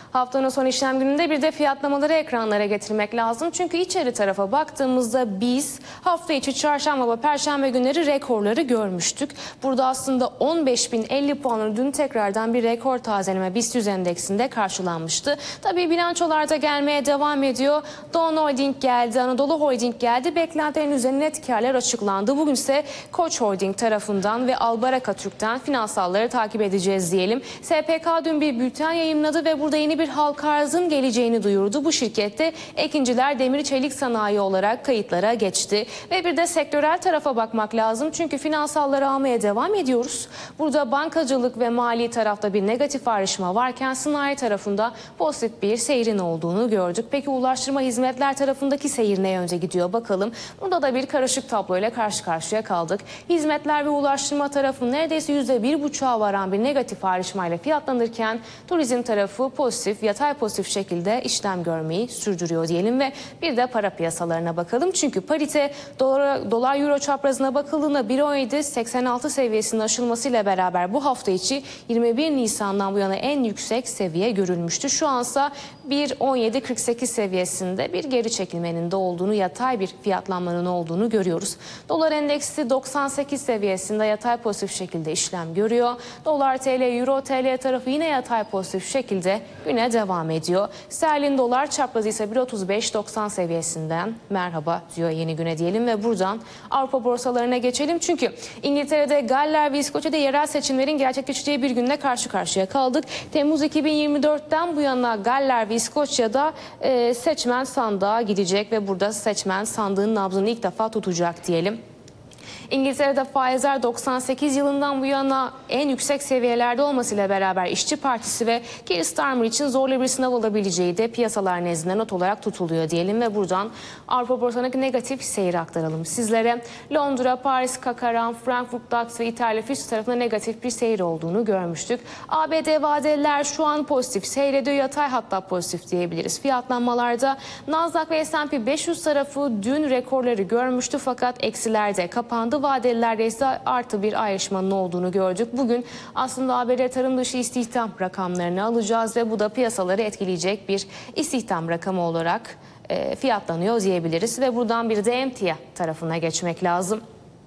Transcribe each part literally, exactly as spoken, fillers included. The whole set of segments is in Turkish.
Haftanın son işlem gününde bir de fiyatlamaları ekranlara getirmek lazım. Çünkü içeri tarafa baktığımızda biz hafta içi çarşamba ve perşembe günleri rekorları görmüştük. Burada aslında on beş bin elli puanlı dün tekrardan bir rekor tazeleme BIST yüz endeksinde karşılanmıştı. Tabii bilançolarda gelmeye devam ediyor. Doğan Holding geldi, Anadolu Holding geldi. Beklentilerin üzerine net karlar açıklandı. Bugün ise Koç Holding tarafından ve Albaraka Türk'ten finansalları takip edeceğiz diyelim. S P K dün bir bülten yayınladı ve burada yeni bir halka arzın geleceğini duyurdu. Bu şirkette Ekinciler Demir Çelik Sanayi olarak kayıtlara geçti. Ve bir de sektörel tarafa bakmak lazım. Çünkü finansalları almaya devam ediyoruz. Burada bankacılık ve mali tarafta bir negatif ayrışma varken sanayi tarafında pozitif bir seyrin olduğunu gördük. Peki ulaştırma hizmetler tarafındaki seyir ne yönde gidiyor bakalım. Burada da bir karışık tabloyla karşı karşıya kaldık. Hizmetler ve ulaştırma tarafı neredeyse yüzde bir buçuğa varan bir negatif ayrışmayla fiyatlanırken turizm tarafı pozitif, yatay pozitif şekilde işlem görmeyi sürdürüyor diyelim ve bir de para piyasalarına bakalım. Çünkü parite dolar, dolar euro çaprazına bakıldığında bir on yedi seksen altı seviyesinin aşılmasıyla beraber bu hafta içi yirmi bir Nisan'dan bu yana en yüksek seviye görülmüştü. Şu ansa bir on yedi kırk sekiz seviyesinde bir geri çekilmenin de olduğunu, yatay bir fiyatlanmanın olduğunu görüyoruz. Dolar endeksi doksan sekiz seviyesinde yatay pozitif şekilde işlem görüyor. Dolar T L, Euro T L tarafı yine yatay pozitif şekilde güne devam ediyor. Sterlin dolar çaprazı ise bir otuz beş doksan seviyesinden merhaba diyor yeni güne diyelim ve buradan Avrupa borsalarına geçelim. Çünkü İngiltere'de, Galler ve İskoçya'da yerel seçimlerin gerçekleşeceği bir günde karşı karşıya kaldık. Temmuz iki bin yirmi dört'ten bu yana Galler ve İskoçya'da e, seçmen sandığa gidecek ve burada seçmen sandığın nabzını ilk defa tutacak diyelim. İngiltere'de faizler doksan sekiz yılından bu yana en yüksek seviyelerde olmasıyla beraber İşçi Partisi ve Keir Starmer için zorlu bir sınav olabileceği de piyasalar nezdinde not olarak tutuluyor diyelim ve buradan Avrupa borsalarındaki negatif seyri aktaralım sizlere. Londra, Paris, Kakaran, Frankfurt DAX ve İtalya F T S E tarafında negatif bir seyir olduğunu görmüştük. A B D vadeliler şu an pozitif seyrediyor, yatay hatta pozitif diyebiliriz. Fiyatlanmalarda Nasdaq ve S and P beş yüz tarafı dün rekorları görmüştü fakat eksilerde kapandı. Vadelilerde ise artı bir ayrışmanın olduğunu gördük. Bugün aslında A B D tarım dışı istihdam rakamlarını alacağız ve bu da piyasaları etkileyecek bir istihdam rakamı olarak e, fiyatlanıyor diyebiliriz. Ve buradan bir de emtia tarafına geçmek lazım.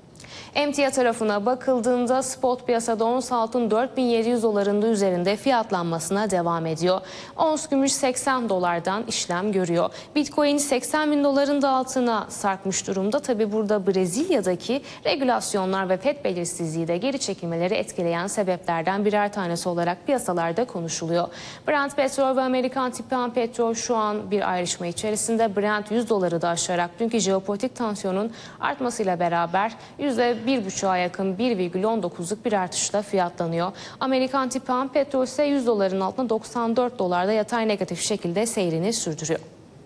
Emtia tarafına bakıldığında spot piyasada ons altın dört bin yedi yüz doların da üzerinde fiyatlanmasına devam ediyor. Ons gümüş seksen dolardan işlem görüyor. Bitcoin seksen bin doların da altına sarkmış durumda. Tabi burada Brezilya'daki regülasyonlar ve F E D belirsizliği de geri çekilmeleri etkileyen sebeplerden birer tanesi olarak piyasalarda konuşuluyor. Brent petrol ve Amerikan tipi petrol şu an bir ayrışma içerisinde. Brent yüz doları da aşarak dünkü jeopolitik tansiyonun artmasıyla beraber yüzde bir buçuğa yakın bir virgül on dokuzluk bir artışla fiyatlanıyor. Amerikan tipi petrol ise yüz doların altında doksan dört dolarda yatay negatif şekilde seyrini sürdürüyor.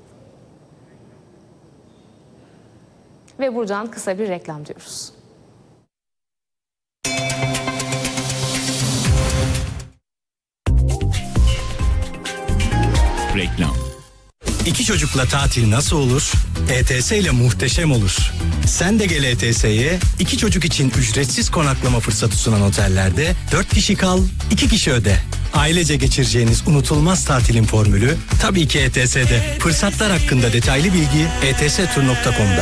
Ve buradan kısa bir reklam diyoruz. Reklam. İki çocukla tatil nasıl olur? E T S ile muhteşem olur. Sen de gel E T S'ye, iki çocuk için ücretsiz konaklama fırsatı sunan otellerde dört kişi kal, iki kişi öde. Ailece geçireceğiniz unutulmaz tatilin formülü tabii ki E T S'de. Fırsatlar hakkında detaylı bilgi e t s tur nokta com'da.